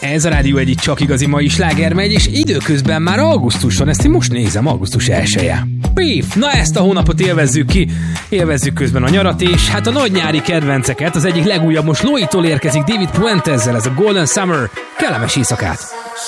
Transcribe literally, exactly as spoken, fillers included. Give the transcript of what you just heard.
Ez a Rádió egyik csak igazi mai sláger megy, és időközben már augusztus van, ezt én most nézem, augusztus elseje. Beef! Na ezt a hónapot élvezzük ki, élvezzük közben a nyarat, és hát a nagy nyári kedvenceket, az egyik legújabb most Lóitól érkezik David Puentezzel, ez a Golden Summer. Kellemes éjszakát!